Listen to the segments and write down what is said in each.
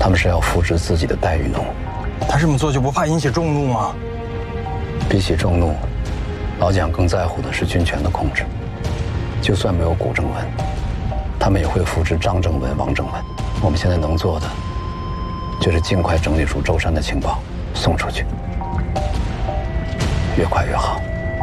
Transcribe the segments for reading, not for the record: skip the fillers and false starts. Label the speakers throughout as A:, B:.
A: 他们是要扶植自己的代育农。
B: 他这么做就不怕引起众怒吗？
A: 比起众怒，老蒋更在乎的是军权的控制。就算没有古正文，他们也会扶植张正文、王正文。我们现在能做的，就是尽快整理出舟山的情报，送出去，越快越好。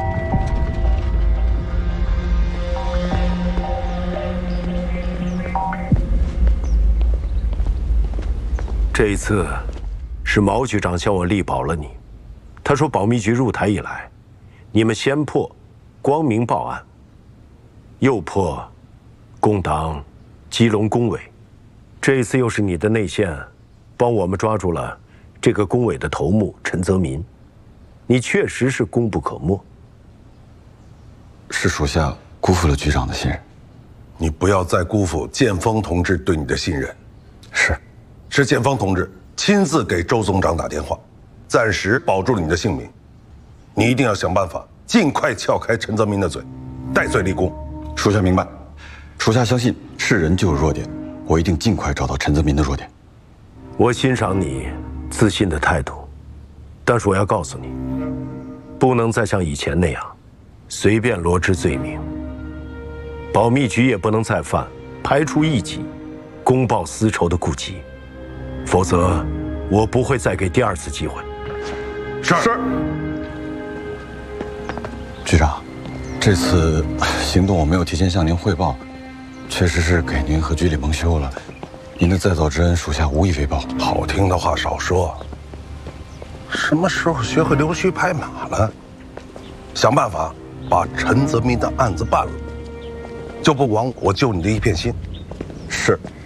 C: 这一次，是毛局长向我力保了你。他说，保密局入台以来，你们先破光明报案，又破工党基隆工委，这一次又是你的内线，帮我们抓住了这个工委的头目陈泽民。你确实是功不可没。
D: 是属下辜负了局长的信任。
E: 你不要再辜负建峰同志对你的信任。是建峰同志亲自给周总长打电话，暂时保住了你的性命。你一定要想办法尽快撬开陈泽民的嘴，戴罪立功。
D: 属下明白。属下相信是人就有弱点，我一定尽快找到陈泽民的弱点。
C: 我欣赏你自信的态度，但是我要告诉你，不能再像以前那样随便罗织罪名。保密局也不能再犯排除异己、公报私仇的痼疾，否则我不会再给第二次机会。
E: 是。
D: 局长，这次行动我没有提前向您汇报，确实是给您和局里蒙羞了。您的再造之恩，属下无以为报。
E: 好听的话少说。什么时候学会溜须拍马了？想办法把陈泽民的案子办了，就不枉我救你的一片心。
D: 是。